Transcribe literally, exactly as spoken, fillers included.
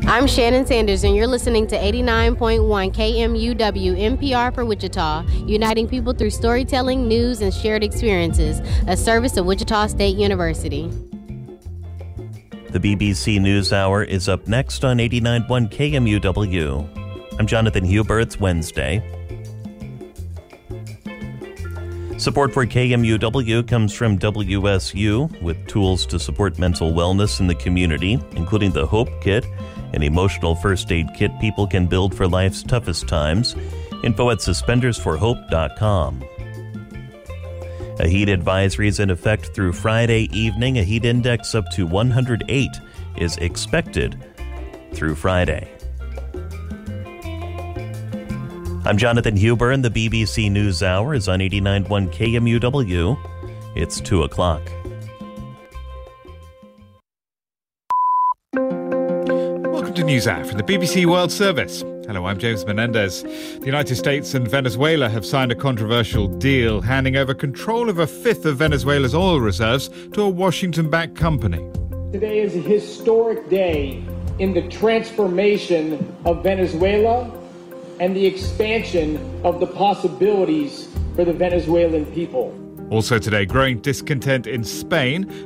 I'm Shannon Sanders, and you're listening to eighty-nine point one K M U W N P R for Wichita, uniting people through storytelling, news, and shared experiences, a service of Wichita State University. The B B C NewsHour is up next on eighty-nine point one K M U W. I'm Jonathan Huber. It's Wednesday. Support for K M U W comes from W S U, with tools to support mental wellness in the community, including the Hope Kit, an emotional first aid kit people can build for life's toughest times. Info at suspenders for hope dot com. A heat advisory is in effect through Friday evening. A heat index up to one hundred eight is expected through Friday. I'm Jonathan Huber, and the B B C NewsHour is on eighty-nine point one K M U W. It's two o'clock. Welcome to NewsHour from the B B C World Service. Hello, I'm James Menendez. The United States and Venezuela have signed a controversial deal, handing over control of a fifth of Venezuela's oil reserves to a Washington-backed company. Today is a historic day in the transformation of Venezuela and the expansion of the possibilities for the Venezuelan people. Also today, growing discontent in Spain